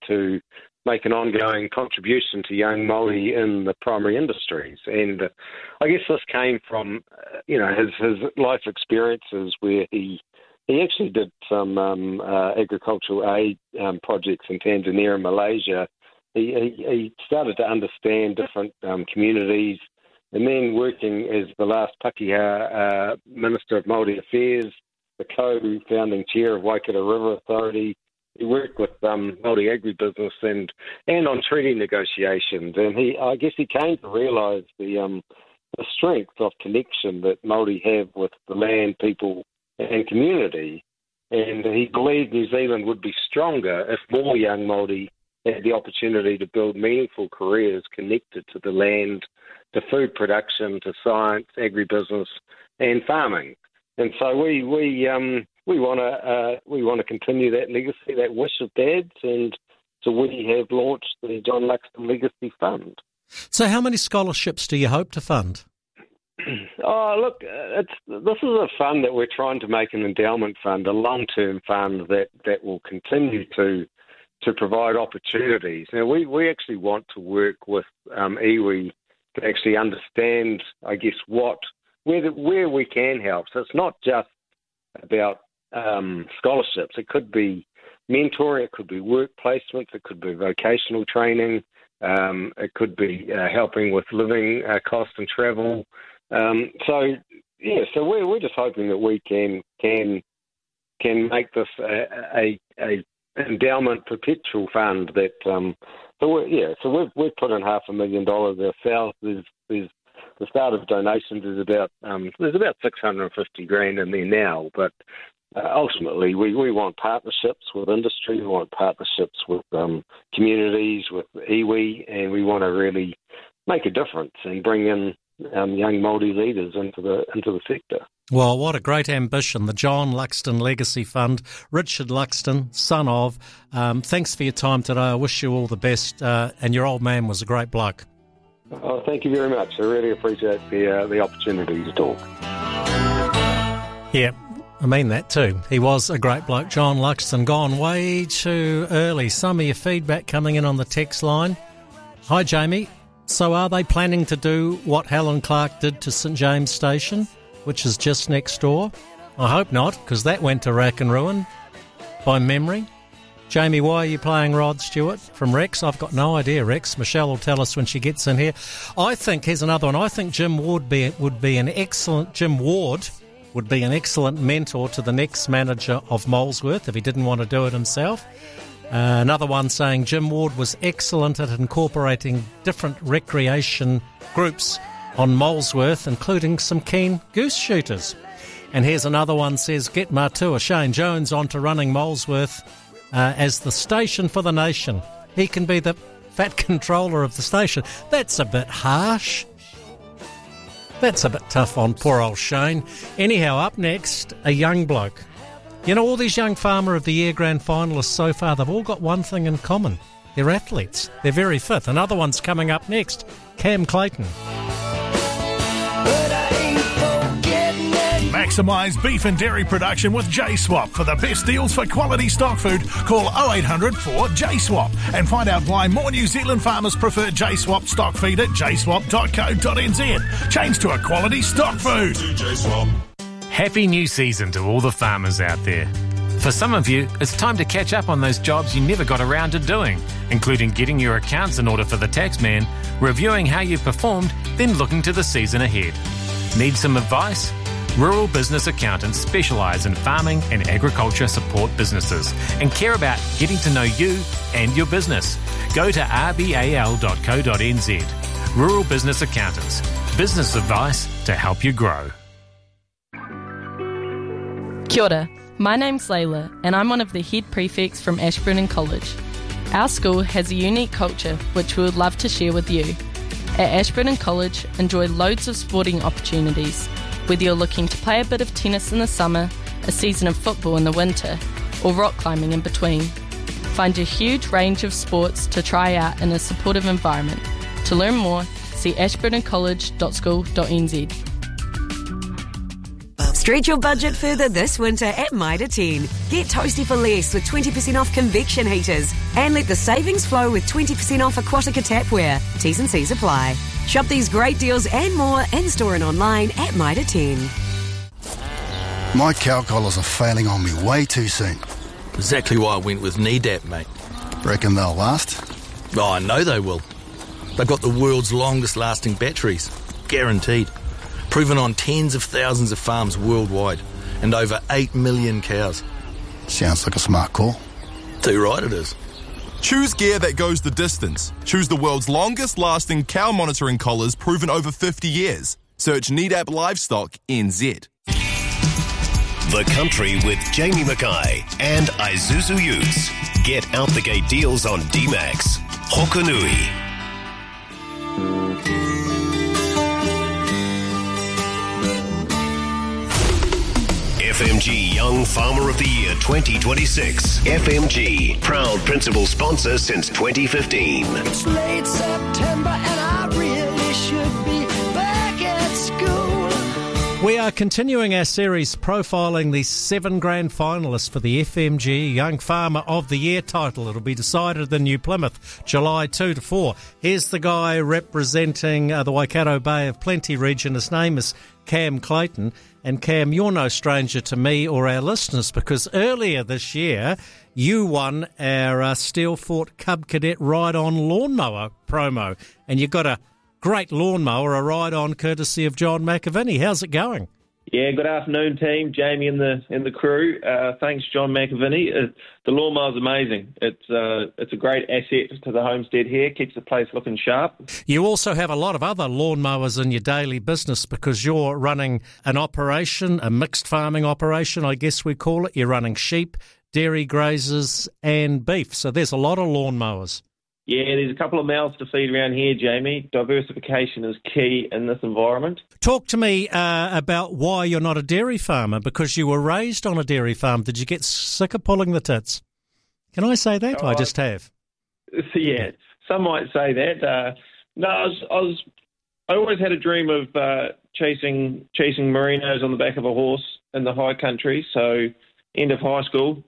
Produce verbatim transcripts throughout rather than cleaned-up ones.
to make an ongoing contribution to young Māori in the primary industries. And uh, I guess this came from, uh, you know, his, his life experiences where he he actually did some um, uh, agricultural aid um, projects in Tanzania and Malaysia. He, he, he started to understand different um, communities, and then working as the last Pakeha uh, Minister of Māori Affairs, the co-founding chair of Waikato River Authority. He worked with um, Māori agribusiness and, and on treaty negotiations, and he, I guess, he came to realise the um, the strength of connection that Māori have with the land, people, and community. And he believed New Zealand would be stronger if more young Māori had the opportunity to build meaningful careers connected to the land, to food production, to science, agribusiness, and farming. And so we we um. We want to uh, we want to continue that legacy, that wish of Dad's, and so we have launched the John Luxton Legacy Fund. So, how many scholarships do you hope to fund? Oh, look, it's this is a fund that we're trying to make an endowment fund, a long-term fund that, that will continue to to provide opportunities. Now, we, we actually want to work with um, iwi to actually understand, I guess, what where the, where we can help. So it's not just about Um, scholarships. It could be mentoring, it could be work placements, it could be vocational training, um, it could be uh, helping with living uh, costs and travel. Um, so, yeah, so we're, we're just hoping that we can can can make this a, a, a endowment perpetual fund that, um, so we're, yeah, so we've, we've put in half a million dollars ourselves. There's, there's the start of donations is about, um, there's about six hundred fifty grand in there now, but Uh, ultimately, we, we want partnerships with industry, we want partnerships with um, communities, with iwi, and we want to really make a difference and bring in um, young Māori leaders into the into the sector. Well, what a great ambition, the John Luxton Legacy Fund. Richard Luxton, son of, um, thanks for your time today. I wish you all the best, uh, and your old man was a great bloke. Oh, thank you very much. I really appreciate the uh, the opportunity to talk. Yeah. I mean that too. He was a great bloke, John Luxton, gone way too early. Some of your feedback coming in on the text line. Hi, Jamie. So are they planning to do what Helen Clark did to St James Station, which is just next door? I hope not, because that went to rack and ruin by memory. Jamie, why are you playing Rod Stewart from Rex? I've got no idea, Rex. Michelle will tell us when she gets in here. I think, here's another one, I think Jim Ward be, would be an excellent... Jim Ward... would be an excellent mentor to the next manager of Molesworth if he didn't want to do it himself. Uh, another one saying Jim Ward was excellent at incorporating different recreation groups on Molesworth, including some keen goose shooters. And here's another one, says, get Matua Shane Jones onto running Molesworth uh, as the station for the nation. He can be the fat controller of the station. That's a bit harsh. That's a bit tough on poor old Shane. Anyhow, up next, a young bloke. You know, all these young Farmer of the Year grand finalists so far, they've all got one thing in common. They're athletes. They're very fit. Another one's coming up next. Cam Clayton. Maximise beef and dairy production with J-Swap. For the best deals for quality stock food, call oh eight hundred four J swap and find out why more New Zealand farmers prefer J-Swap stock feed at j swap dot co dot n z. Change to a quality stock food. Happy new season to all the farmers out there. For some of you, it's time to catch up on those jobs you never got around to doing, including getting your accounts in order for the taxman, reviewing how you performed, then looking to the season ahead. Need some advice? Rural Business Accountants specialise in farming and agriculture support businesses and care about getting to know you and your business. Go to r b a l dot co dot n z. Rural Business Accountants. Business advice to help you grow. Kia ora. My name's Layla and I'm one of the head prefects from Ashburton College. Our school has a unique culture which we would love to share with you. At Ashburton College, enjoy loads of sporting opportunities. Whether you're looking to play a bit of tennis in the summer, a season of football in the winter, or rock climbing in between. Find a huge range of sports to try out in a supportive environment. To learn more, see ashburton college dot school dot n z. Stretch your budget further this winter at Mitre ten. Get toasty for less with twenty percent off convection heaters. And let the savings flow with twenty percent off Aquatica tapware. T's and C's apply. Shop these great deals and more in-store and online at Mitre ten. My cow collars are failing on me way too soon. Exactly why I went with Nedap, mate. Reckon they'll last? Oh, I know they will. They've got the world's longest lasting batteries. Guaranteed. Proven on tens of thousands of farms worldwide and over eight million cows. Sounds like a smart call. Too right it is. Choose gear that goes the distance. Choose the world's longest lasting cow monitoring collars proven over fifty years. Search Nedap Livestock N Z. The Country with Jamie Mackay and Isuzu Utes. Get out the gate deals on D-Max. Hokanui. F M G Young Farmer of the Year twenty twenty-six. F M G, proud principal sponsor since twenty fifteen. It's late September and I really should be back at school. We are continuing our series profiling the seven grand finalists for the F M G Young Farmer of the Year title. It'll be decided in New Plymouth, July two to four. Here's the guy representing uh, the Waikato Bay of Plenty region. His name is Cam Clayton. And Cam, you're no stranger to me or our listeners because earlier this year you won our uh, Steelfort Cub Cadet Ride-On Lawnmower promo. And you got a great lawnmower, a ride-on courtesy of John McAviney. How's it going? Yeah, good afternoon, team. Jamie and the and the crew. Uh, thanks, John McAviney. Uh, the lawnmower's amazing. It's uh, it's a great asset to the homestead here. Keeps the place looking sharp. You also have a lot of other lawnmowers in your daily business because you're running an operation, a mixed farming operation, I guess we call it. You're running sheep, dairy grazers and beef. So there's a lot of lawnmowers. Yeah, there's a couple of mouths to feed around here, Jamie. Diversification is key in this environment. Talk to me uh, about why you're not a dairy farmer, because you were raised on a dairy farm. Did you get sick of pulling the tits? Can I say that? Oh, I just have. Yeah, some might say that. Uh, no, I was, I was. I always had a dream of uh, chasing chasing merinos on the back of a horse in the high country. So, end of high school,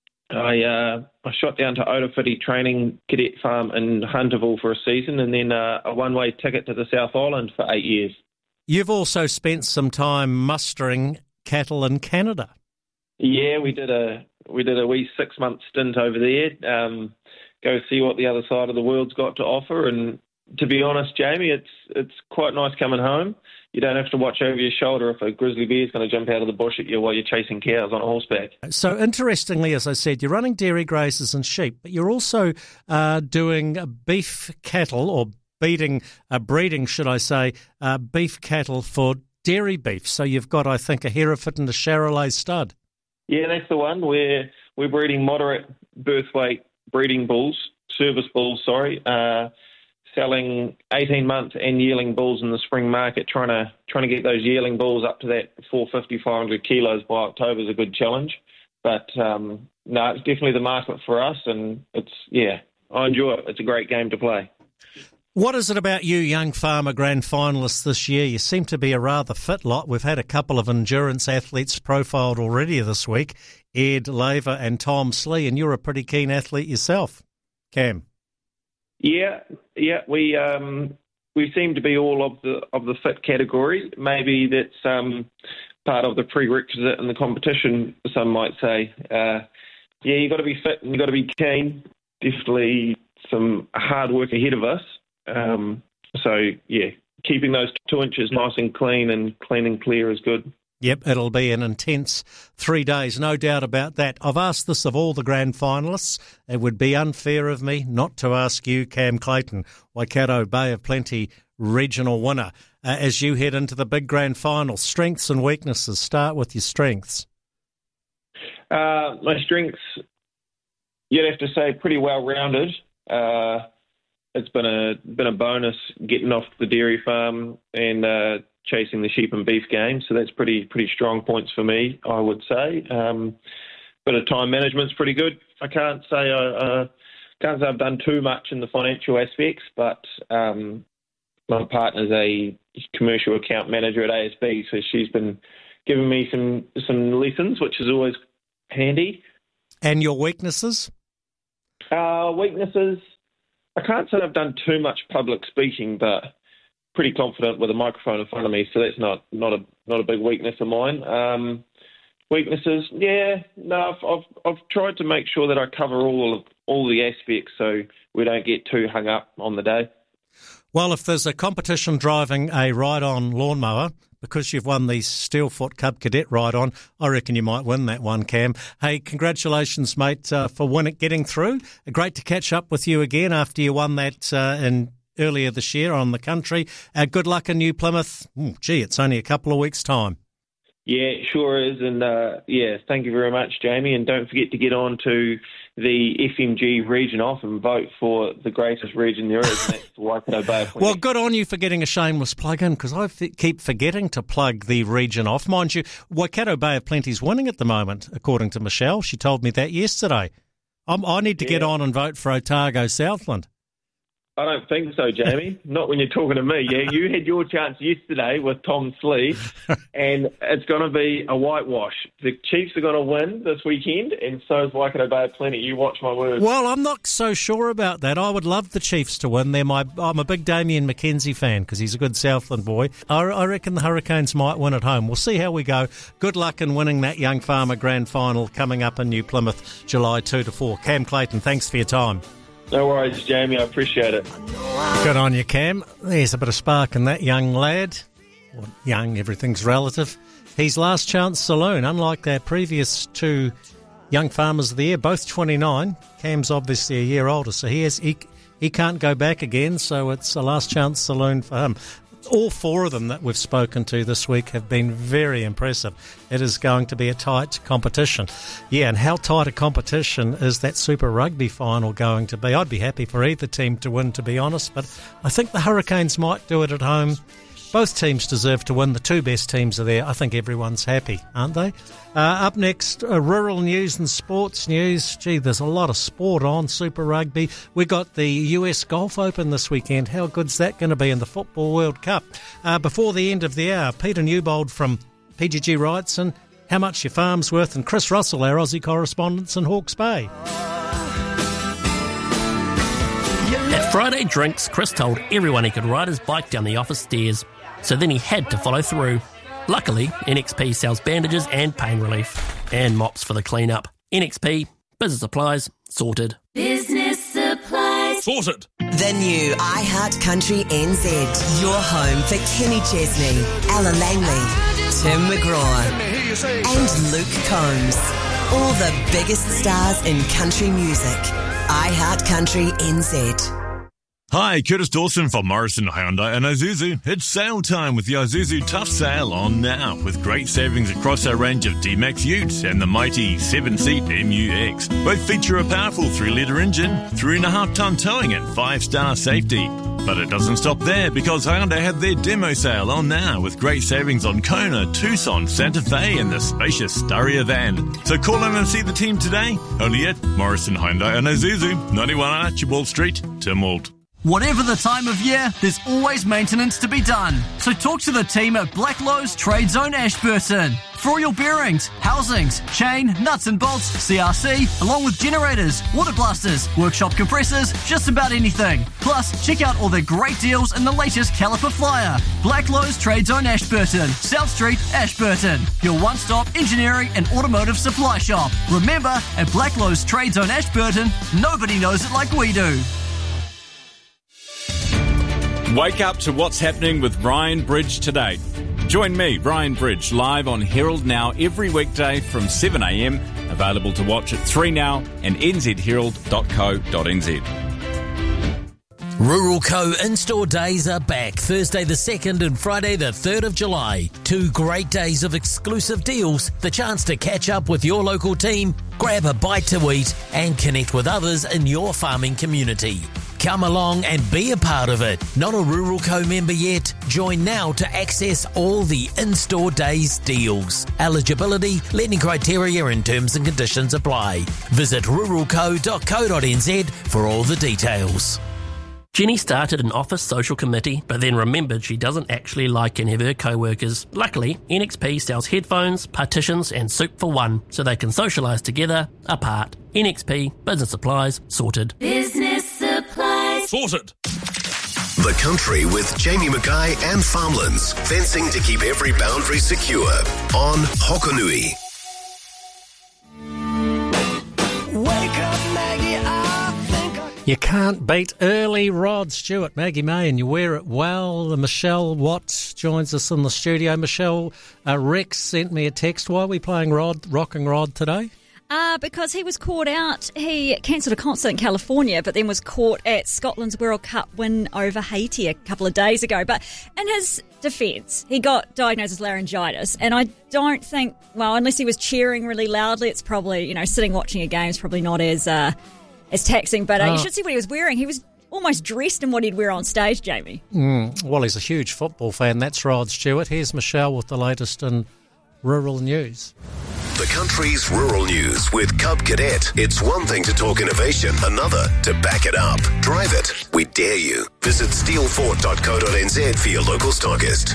I uh, I shot down to Otawhiti Training Cadet Farm in Hunterville for a season, and then uh, a one-way ticket to the South Island for eight years. You've also spent some time mustering cattle in Canada. Yeah, we did a we did a wee six-month stint over there. Um, go see what the other side of the world's got to offer, and to be honest, Jamie, it's it's quite nice coming home. You don't have to watch over your shoulder if a grizzly bear is going to jump out of the bush at you while you're chasing cows on a horseback. So interestingly, as I said, you're running dairy grazers and sheep, but you're also uh, doing beef cattle, or beating, uh, breeding, should I say, uh, beef cattle for dairy beef. So you've got, I think, a Hereford and a Charolais stud. Yeah, that's the one. We're, we're breeding moderate birth weight breeding bulls, service bulls, sorry, uh, selling eighteen-month and yearling bulls in the spring market, trying to trying to get those yearling bulls up to that four fifty, five hundred kilos by October is a good challenge. But, um, no, it's definitely the market for us, and it's, yeah, I enjoy it. It's a great game to play. What is it about you, young farmer grand finalists this year? You seem to be a rather fit lot. We've had a couple of endurance athletes profiled already this week, Ed Laver and Tom Slee, and you're a pretty keen athlete yourself, Cam. Yeah, yeah, we um, we seem to be all of the of the fit category. Maybe that's um, part of the prerequisite in the competition, some might say. Uh, yeah, you got to be fit and you got to be keen. Definitely some hard work ahead of us. Um, so yeah, keeping those two inches nice and clean and clean and clear is good. Yep, it'll be an intense three days, no doubt about that. I've asked this of all the grand finalists. It would be unfair of me not to ask you, Cam Clayton, Waikato Bay of Plenty regional winner, uh, as you head into the big grand final. Strengths and weaknesses. Start with your strengths. Uh, my strengths, you'd have to say, pretty well-rounded. Uh, it's been a been a bonus getting off the dairy farm and uh, chasing the sheep and beef game, so that's pretty pretty strong points for me, I would say. Um, bit of time management's pretty good. I can't say I uh, can't say I've done too much in the financial aspects, but um, my partner's a commercial account manager at A S B, so she's been giving me some, some lessons, which is always handy. And your weaknesses? Uh, weaknesses, I can't say I've done too much public speaking, but pretty confident with a microphone in front of me, so that's not, not a not a big weakness of mine. Um, weaknesses, yeah, no, I've, I've I've tried to make sure that I cover all of all the aspects so we don't get too hung up on the day. Well, if there's a competition driving a ride-on lawnmower, because you've won the Steelfoot Cub Cadet ride-on, I reckon you might win that one, Cam. Hey, congratulations, mate, uh, for winning, getting through. Great to catch up with you again after you won that uh, in earlier this year on the country. Uh, good luck in New Plymouth. Ooh, gee, it's only a couple of weeks' time. Yeah, it sure is. And, uh, yeah, thank you very much, Jamie. And don't forget to get on to the F M G region off and vote for the greatest region there is, and that's the Waikato Bay of Plenty. Well, good on you for getting a shameless plug in, because I f- keep forgetting to plug the region off. Mind you, Waikato Bay of Plenty's winning at the moment, according to Michelle. She told me that yesterday. I'm, I need to yeah. get on and vote for Otago Southland. I don't think so, Jamie. Not when you're talking to me. Yeah, you had your chance yesterday with Tom Slee, and it's going to be a whitewash. The Chiefs are going to win this weekend, and so is Waikato Bay of Plenty. You watch my words. Well, I'm not so sure about that. I would love the Chiefs to win. They're my, I'm a big Damien McKenzie fan because he's a good Southland boy. I, I reckon the Hurricanes might win at home. We'll see how we go. Good luck in winning that Young Farmer Grand Final coming up in New Plymouth, July two to four. Cam Clayton, thanks for your time. No worries, Jamie. I appreciate it. Good on you, Cam. There's a bit of spark in that young lad. Well, young, everything's relative. He's Last Chance Saloon. Unlike their previous two young farmers of the year, both twenty-nine. Cam's obviously a year older, so he has he, he can't go back again, so it's a Last Chance Saloon for him. All four of them that we've spoken to this week have been very impressive. It is going to be a tight competition. Yeah, and how tight a competition is that Super Rugby final going to be? I'd be happy for either team to win, to be honest, but I think the Hurricanes might do it at home. Both teams deserve to win. The two best teams are there. I think everyone's happy, aren't they? Uh, up next, uh, rural news and sports news. Gee, there's a lot of sport on, Super Rugby. We got the U S Golf Open this weekend. How good's that going to be in the Football World Cup? Uh, before the end of the hour, Peter Newbold from P G G Wrightson, How Much Your Farm's Worth, and Chris Russell, our Aussie correspondent in Hawke's Bay. At Friday Drinks, Chris told everyone he could ride his bike down the office stairs, so then he had to follow through. Luckily, N X P sells bandages and pain relief, and mops for the clean-up. N X P, business supplies, sorted. Business supplies. Sorted. The new iHeart Country N Z. Your home for Kenny Chesney, Ella Langley, Tim McGraw, and Luke Combs. All the biggest stars in country music. iHeart Country N Z. Hi, Curtis Dawson from Morrison Hyundai and Isuzu. It's sale time with the Isuzu Tough Sale on now, with great savings across our range of D-Max Utes and the mighty seven-seat M U X. Both feature a powerful three-litre engine, three and a half tonne towing and five-star safety. But it doesn't stop there, because Hyundai had their demo sale on now, with great savings on Kona, Tucson, Santa Fe and the spacious Staria van. So call in and see the team today, only at Morrison Hyundai and Isuzu, ninety-one Archibald Street, Tynwald. Whatever the time of year, there's always maintenance to be done. So talk to the team at Blacklowe's Trade Zone Ashburton. For all your bearings, housings, chain, nuts and bolts, C R C, along with generators, water blasters, workshop compressors, just about anything. Plus, check out all their great deals in the latest caliper flyer. Blacklowe's Trade Zone Ashburton, South Street, Ashburton. Your one-stop engineering and automotive supply shop. Remember, at Blacklowe's Trade Zone Ashburton, nobody knows it like we do. Wake up to what's happening with Ryan Bridge today. Join me, Ryan Bridge, live on Herald Now every weekday from seven a m, available to watch at three now and n z herald dot co dot n z. Rural Co in-store days are back Thursday the second and Friday the third of July. Two great days of exclusive deals, the chance to catch up with your local team, grab a bite to eat and connect with others in your farming community. Come along and be a part of it. Not a Rural Co member yet? Join now to access all the in-store days deals. Eligibility, lending criteria and terms and conditions apply. Visit rural co dot co dot n z for all the details. Jenny started an office social committee, but then remembered she doesn't actually like any of her co-workers. Luckily, N X P sells headphones, partitions and soup for one, so they can socialise together, apart. N X P, business supplies, sorted. Business supplies. Sorted. The Country with Jamie Mackay and Farmlands. Fencing to keep every boundary secure. On Hokonui. Wake up, Maggie, I think I... You can't beat early Rod Stewart, Maggie May, and you wear it well. Michelle Watts joins us in the studio. Michelle, uh, Rex sent me a text. Why are we playing Rod, Rocking Rod today? Uh, because he was caught out. He cancelled a concert in California, but then was caught at Scotland's World Cup win over Haiti a couple of days ago. But in his defence, he got diagnosed with laryngitis, and I don't think, well, unless he was cheering really loudly, it's probably, you know, sitting watching a game is probably not as uh, as taxing. But uh, oh. you should see what he was wearing. He was almost dressed in what he'd wear on stage, Jamie. Mm, well, he's a huge football fan. That's Rod Stewart. Here's Michelle with the latest in rural news. The Country's rural news with Cub Cadet. It's one thing to talk innovation, another to back it up. Drive it. We dare you. Visit steel fort dot co dot n z for your local stockist.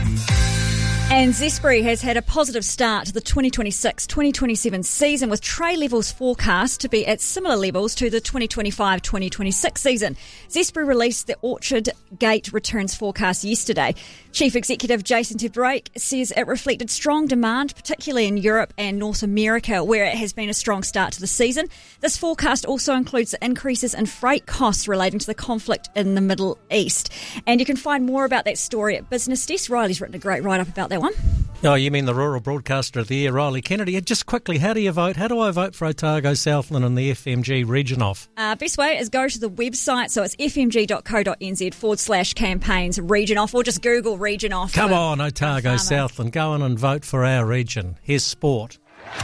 And Zespri has had a positive start to the twenty twenty-six twenty twenty-seven season, with tray levels forecast to be at similar levels to the twenty twenty-five twenty twenty-six season. Zespri released the Orchard Gate returns forecast yesterday. Chief Executive Jason Tebrake says it reflected strong demand, particularly in Europe and North America, where it has been a strong start to the season. This forecast also includes increases in freight costs relating to the conflict in the Middle East. And you can find more about that story at Business Desk. Riley's written a great write-up about that one. Oh, you mean the Rural Broadcaster of the Year, Riley Kennedy. Just quickly, how do you vote? How do I vote for Otago, Southland and the F M G region off? Uh, best way is go to the website, so it's f m g dot co dot n z forward slash campaigns region off, or just Google region off. Come on, Otago, Southland, go on and vote for our region. Here's sport.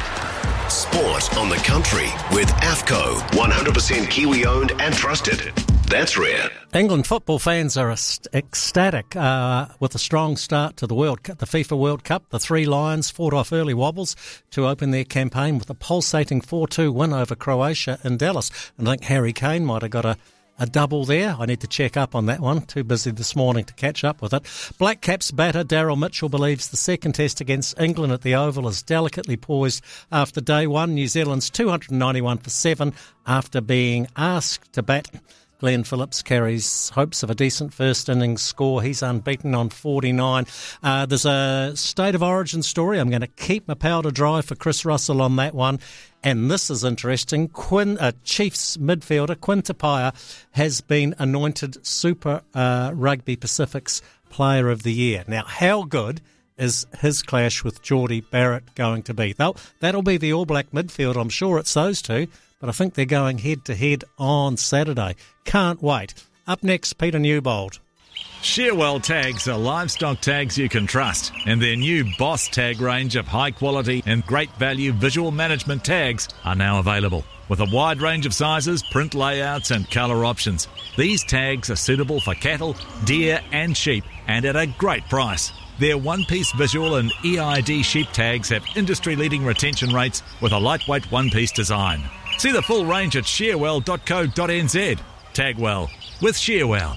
Sport on the Country with AFCO, one hundred percent Kiwi-owned and trusted. That's rare. England football fans are ecstatic uh, with a strong start to the World Cup, the FIFA World Cup. The Three Lions fought off early wobbles to open their campaign with a pulsating four two win over Croatia in Dallas. And I think Harry Kane might have got a, a double there. I need to check up on that one. Too busy this morning to catch up with it. Black Caps batter Daryl Mitchell believes the second test against England at the Oval is delicately poised after day one. New Zealand's two hundred ninety-one for seven after being asked to bat. Glenn Phillips carries hopes of a decent first innings score. He's unbeaten on forty-nine. Uh, there's a State of Origin story. I'm going to keep my powder dry for Chris Russell on that one. And this is interesting. Quinn, uh, Chiefs midfielder Quinn Tupaia has been anointed Super uh, Rugby Pacific's Player of the Year. Now, how good is his clash with Geordie Barrett going to be? They'll, that'll be the All Black midfield. I'm sure it's those two. But I think they're going head-to-head on Saturday. Can't wait. Up next, Peter Newbold. Shearwell tags are livestock tags you can trust, and their new Boss tag range of high-quality and great value visual management tags are now available. With a wide range of sizes, print layouts and colour options, these tags are suitable for cattle, deer and sheep, and at a great price. Their one-piece visual and E I D sheep tags have industry-leading retention rates with a lightweight one-piece design. See the full range at shearwell dot co dot n z. Tag well with Shearwell.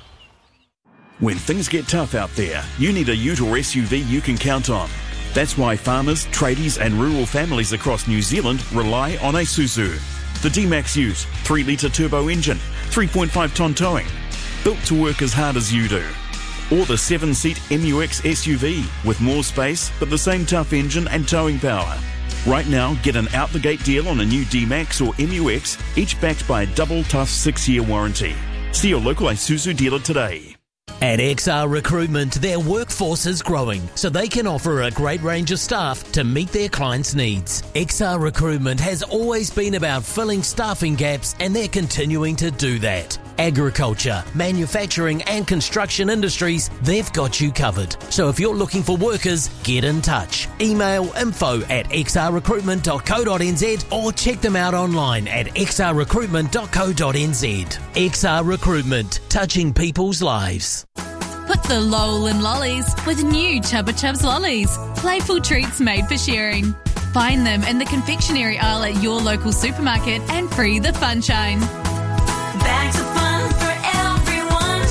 When things get tough out there, you need a ute or S U V you can count on. That's why farmers, tradies and rural families across New Zealand rely on Isuzu. The D-Max Ute, three litre turbo engine, three point five tonne towing, built to work as hard as you do. Or the seven-seat M U X S U V with more space but the same tough engine and towing power. Right now, get an out-the-gate deal on a new D-Max or M U X, each backed by a double tough six-year warranty. See your local Isuzu dealer today. At X R Recruitment, their workforce is growing, so they can offer a great range of staff to meet their clients' needs. X R Recruitment has always been about filling staffing gaps, and they're continuing to do that. Agriculture, manufacturing and construction industries, they've got you covered. So if you're looking for workers, get in touch. Email info at x r recruitment dot co dot n z or check them out online at x r recruitment dot co dot n z. X R Recruitment, touching people's lives. Put the lol in lollies with new Chubba Chubs lollies. Playful treats made for sharing. Find them in the confectionery aisle at your local supermarket and free the funshine. Bags of fun for everyone.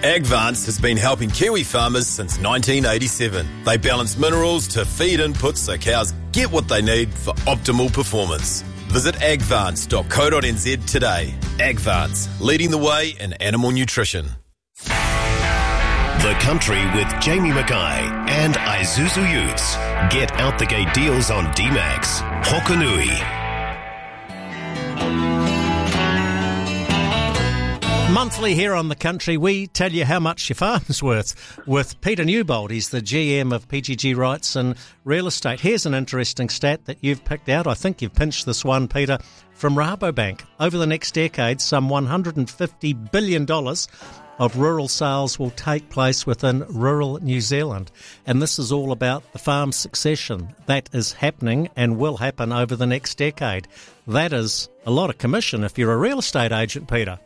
Agvance has been helping Kiwi farmers since nineteen eighty-seven. They balance minerals to feed inputs so cows get what they need for optimal performance. Visit agvance dot co dot n z today. Agvance, leading the way in animal nutrition. The Country with Jamie Mackay and Isuzu Utes. Get out the gate deals on D-Max. Hokanui. Monthly here on The Country, we tell you how much your farm's worth with Peter Newbold. He's the G M of P G G Rights and Real Estate. Here's an interesting stat that you've picked out. I think you've pinched this one, Peter, from Rabobank. Over the next decade, some one hundred fifty billion dollars of rural sales will take place within rural New Zealand. And this is all about the farm succession. That is happening and will happen over the next decade. That is a lot of commission if you're a real estate agent, Peter.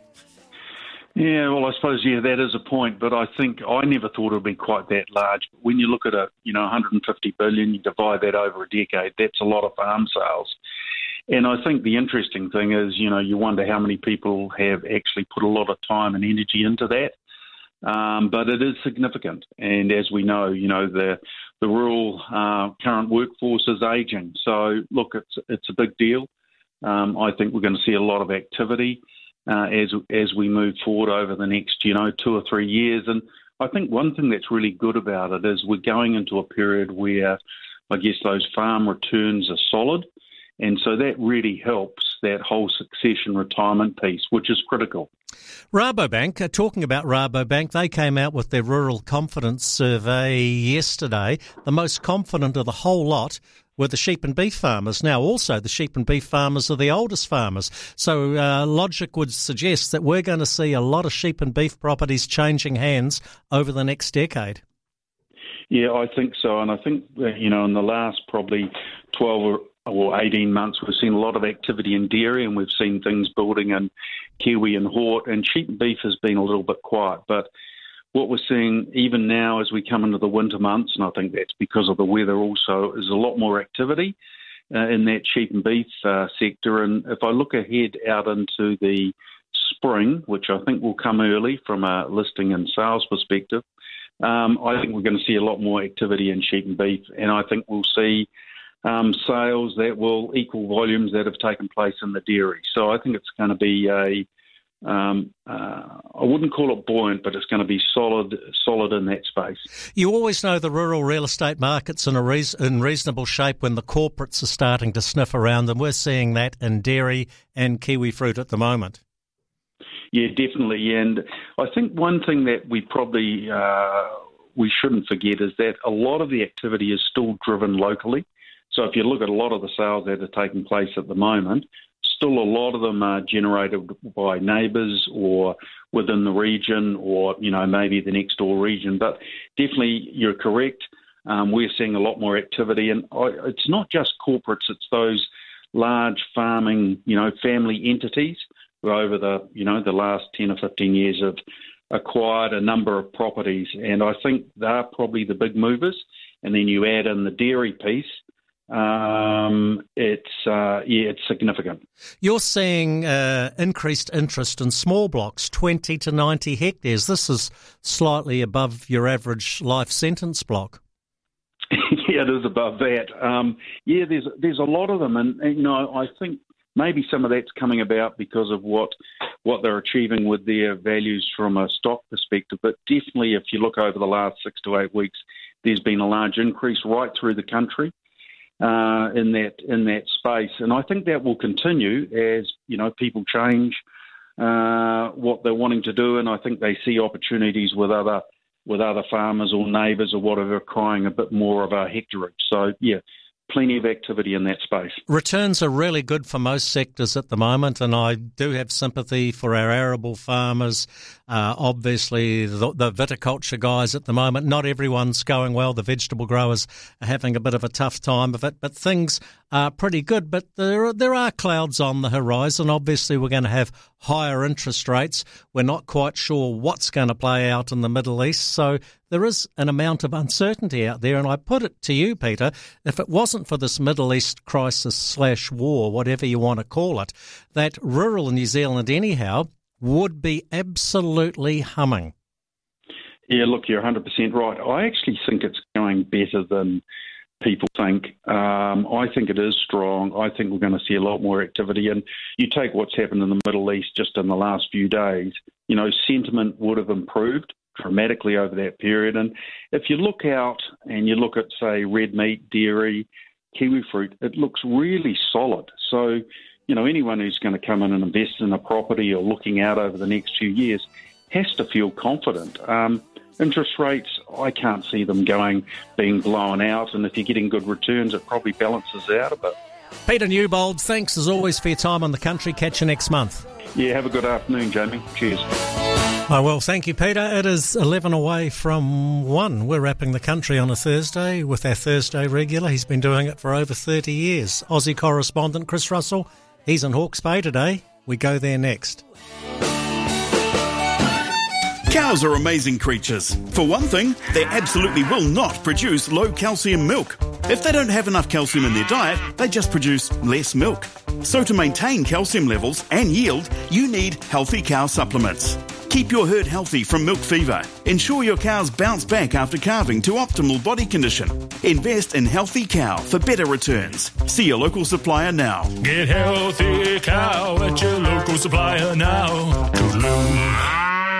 Yeah, well, I suppose, yeah, that is a point, but I think I never thought it would be quite that large. When you look at a, you know, one hundred fifty billion dollars, you divide that over a decade, that's a lot of farm sales. And I think the interesting thing is, you know, you wonder how many people have actually put a lot of time and energy into that. Um, but it is significant. And as we know, you know, the the rural uh, current workforce is ageing. So, look, it's it's a big deal. Um, I think we're going to see a lot of activity Uh, as as we move forward over the next, you know, two or three years. And I think one thing that's really good about it is we're going into a period where I guess those farm returns are solid. And so that really helps that whole succession retirement piece, which is critical. Rabobank, uh, talking about Rabobank, they came out with their Rural Confidence Survey yesterday. The most confident of the whole lot were the sheep and beef farmers. Now, also, the sheep and beef farmers are the oldest farmers. So uh, logic would suggest that we're going to see a lot of sheep and beef properties changing hands over the next decade. Yeah, I think so. And I think, you know, in the last probably twelve or or eighteen months, we've seen a lot of activity in dairy, and we've seen things building in kiwi and hort, and sheep and beef has been a little bit quiet. But what we're seeing even now as we come into the winter months, and I think that's because of the weather also, is a lot more activity uh, in that sheep and beef uh, sector. And if I look ahead out into the spring, which I think will come early from a listing and sales perspective, um, I think we're going to see a lot more activity in sheep and beef, and I think we'll see um, sales that will equal volumes that have taken place in the dairy. So I think it's going to be a Um, uh, I wouldn't call it buoyant, but it's going to be solid, solid in that space. You always know the rural real estate market's in a reas- in reasonable shape when the corporates are starting to sniff around, and we're seeing that in dairy and kiwi fruit at the moment. Yeah, definitely. And I think one thing that we probably uh, we shouldn't forget is that a lot of the activity is still driven locally. So if you look at a lot of the sales that are taking place at the moment, still a lot of them are generated by neighbours or within the region, or, you know, maybe the next door region. But definitely you're correct. Um, we're seeing a lot more activity, and I, it's not just corporates, it's those large farming, you know, family entities who over the, you know, the last ten or fifteen years have acquired a number of properties, and I think they're probably the big movers. And then you add in the dairy piece, Um, it's uh, yeah, it's significant. You're seeing uh, increased interest in small blocks, twenty to ninety hectares. This is slightly above your average life sentence block. Yeah, it is above that. Um, yeah, there's there's a lot of them, and, and you know, I think maybe some of that's coming about because of what what they're achieving with their values from a stock perspective. But definitely, if you look over the last six to eight weeks, there's been a large increase right through the country uh, in that in that space, and I think that will continue as, you know, people change uh, what they're wanting to do, and I think they see opportunities with other with other farmers or neighbours or whatever crying a bit more of a hectarage. So yeah, plenty of activity in that space. Returns are really good for most sectors at the moment, and I do have sympathy for our arable farmers. Uh, obviously, the, the viticulture guys at the moment, not everyone's going well. The vegetable growers are having a bit of a tough time of it, but things are pretty good. But there, there are clouds on the horizon. Obviously, we're going to have higher interest rates. We're not quite sure what's going to play out in the Middle East, so there is an amount of uncertainty out there. And I put it to you, Peter, if it wasn't for this Middle East crisis slash war, whatever you want to call it, that rural New Zealand anyhow would be absolutely humming. Yeah, look, you're one hundred percent right. I actually think it's going better than people think. Um, I think it is strong. I think we're going to see a lot more activity. And you take what's happened in the Middle East just in the last few days, you know, sentiment would have improved dramatically over that period. And if you look out and you look at, say, red meat, dairy, kiwi fruit, it looks really solid. So, you know, anyone who's going to come in and invest in a property or looking out over the next few years has to feel confident. Um, interest rates, I can't see them going, being blown out. And if you're getting good returns, it probably balances out a bit. Peter Newbold, thanks as always for your time on The Country. Catch you next month. Yeah, have a good afternoon, Jamie. Cheers. Oh, well, thank you, Peter. It is eleven away from one. We're wrapping The Country on a Thursday with our Thursday regular. He's been doing it for over thirty years. Aussie correspondent Chris Russell, he's in Hawke's Bay today. We go there next. Cows are amazing creatures. For one thing, they absolutely will not produce low calcium milk. If they don't have enough calcium in their diet, they just produce less milk. So to maintain calcium levels and yield, you need Healthy Cow supplements. Keep your herd healthy from milk fever. Ensure your cows bounce back after calving to optimal body condition. Invest in Healthy Cow for better returns. See your local supplier now. Get Healthy Cow at your local supplier now. Toodaloo.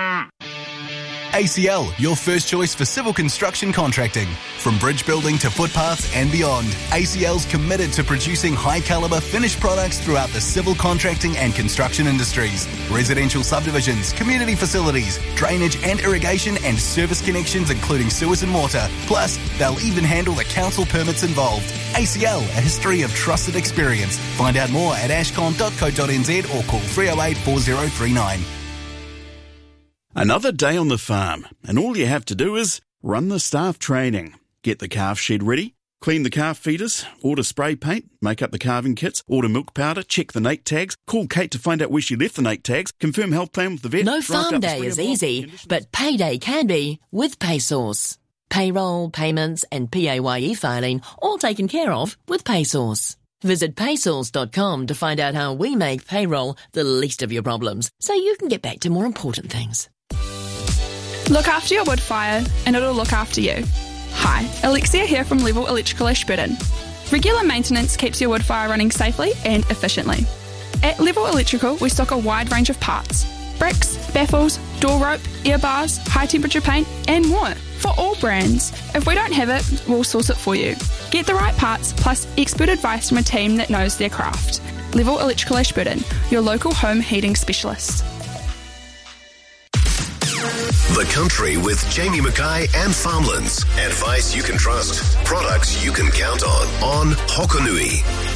A C L, your first choice for civil construction contracting. From bridge building to footpaths and beyond, A C L's committed to producing high-calibre finished products throughout the civil contracting and construction industries. Residential subdivisions, community facilities, drainage and irrigation and service connections including sewers and water. Plus, they'll even handle the council permits involved. A C L, a history of trusted experience. Find out more at ashcon dot co dot n z or call three oh eight, four oh three nine. Another day on the farm, and all you have to do is run the staff training. Get the calf shed ready, clean the calf feeders, order spray paint, make up the calving kits, order milk powder, check the N A T tags, call Kate to find out where she left the N A T tags, confirm health plan with the vet. No farm day is easy, but payday can be with PaySauce. Payroll, payments and P A Y E filing all taken care of with PaySauce. Visit paysauce dot com to find out how we make payroll the least of your problems so you can get back to more important things. Look after your wood fire and it'll look after you. Hi, Alexia here from Level Electrical Ashburton. Regular maintenance keeps your wood fire running safely and efficiently. At Level Electrical, we stock a wide range of parts. Bricks, baffles, door rope, air bars, high temperature paint and more for all brands. If we don't have it, we'll source it for you. Get the right parts plus expert advice from a team that knows their craft. Level Electrical Ashburton, your local home heating specialist. The Country with Jamie Mackay and Farmlands. Advice you can trust. Products you can count on. On Hokonui.